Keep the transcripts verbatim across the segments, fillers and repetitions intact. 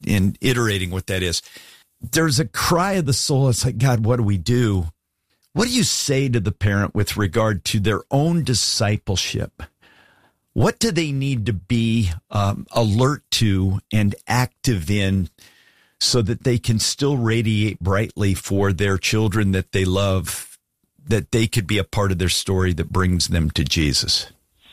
in iterating what that is. There's a cry of the soul. It's like, God, what do we do? What do you say to the parent with regard to their own discipleship? What do they need to be um, alert to and active in so that they can still radiate brightly for their children that they love, that they could be a part of their story that brings them to Jesus?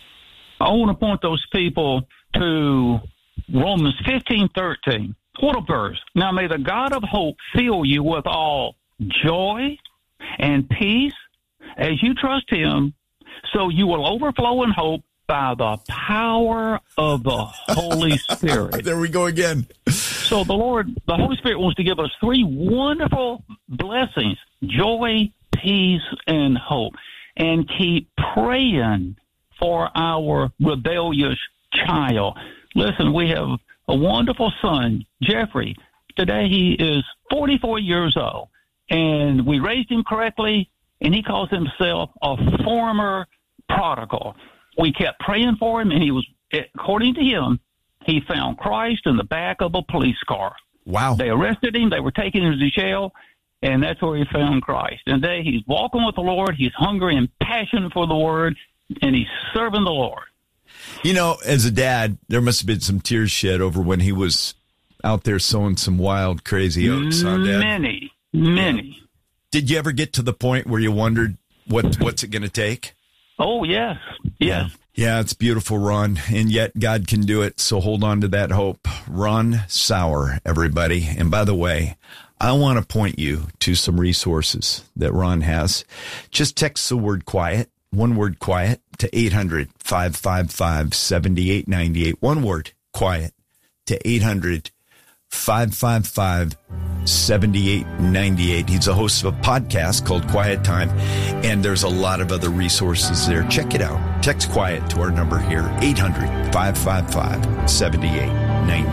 I want to point those people to Romans fifteen thirteen. What a verse. Now may the God of hope fill you with all joy and peace as you trust him, so you will overflow in hope by the power of the Holy Spirit. There we go again. So the Lord, the Holy Spirit wants to give us three wonderful blessings: joy, peace, and hope. And keep praying for our rebellious child. Listen, we have a wonderful son, Jeffrey. Today he is forty-four years old, and we raised him correctly, and he calls himself a former prodigal. We kept praying for him, and he was, according to him, he found Christ in the back of a police car. Wow. They arrested him. They were taking him to jail, and that's where he found Christ. And today he's walking with the Lord. He's hungry and passionate for the Word, and he's serving the Lord. You know, as a dad, there must have been some tears shed over when he was out there sowing some wild, crazy oats, huh, Dad? Many, many. Did you ever get to the point where you wondered what what's it going to take? Oh, yes, yes. Yeah, it's beautiful, Ron, and yet God can do it, so hold on to that hope. Ron Sauer, everybody. And by the way, I want to point you to some resources that Ron has. Just text the word quiet, one word quiet, to eight hundred, five five five, seven eight nine eight. One word, quiet, to eight hundred, five five five, seven eight nine eight. He's a host of a podcast called Quiet Time, and there's a lot of other resources there. Check it out. Text quiet to our number here, eight hundred, five five five, seven eight nine eight.